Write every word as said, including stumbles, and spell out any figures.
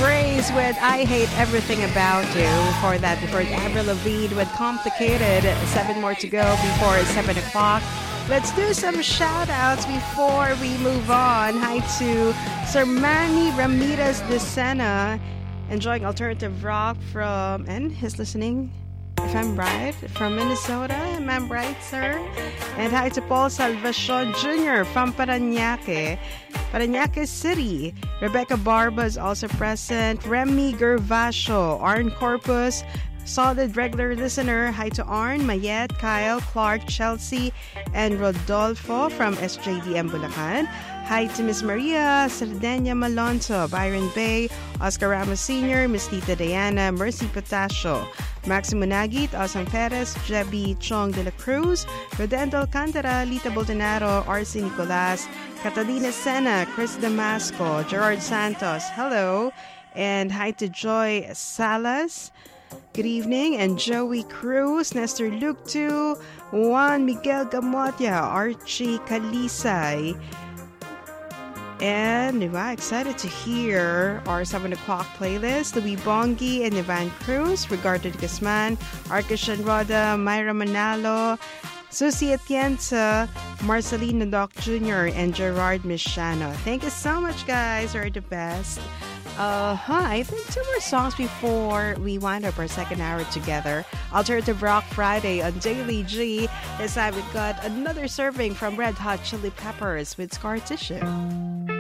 Grace with I Hate Everything About You. Before that, before Avril Lavigne with Complicated. Seven more to go before seven o'clock. Let's do some shout-outs before we move on. Hi to Sir Manny Ramirez de Sena, enjoying alternative rock from, and he's listening, if I'm right, from Minnesota. Am I right, sir? And hi to Paul Salvacion Junior from Parañaque, Parañaque City. Rebecca Barba is also present. Remy Gervasio, Arn Corpus, solid regular listener. Hi to Arn, Mayette, Kyle, Clark, Chelsea, and Rodolfo from S J D M Bulacan. Hi to Miss Maria Sardenia Malonzo, Byron Bay, Oscar Ramos Senior, Miss Tita Diana, Mercy Potasio, Maximo Nagit, Osang Perez, Jebby Chong de la Cruz, Rodendo Alcantara, Lita Boltonaro, R C Nicolas, Catalina Sena, Chris Damasco, Gerard Santos, hello, and hi to Joy Salas, good evening, and Joey Cruz, Nestor Luke two, Juan Miguel Gamotia, Archie Kalisay. And diba, excited to hear our seven o'clock playlist. Louis Bongi and Ivan Cruz, Ricardo de Guzman, Arkashan Roda, Myra Manalo, Susie Atienza, Marcelino Doc Junior, and Gerard Michano. Thank you so much, guys. You're the best. Uh, huh, I think two more songs before we wind up our second hour together. Alternative Rock Friday on Daily G. This time we've got another serving from Red Hot Chili Peppers with Scar Tissue.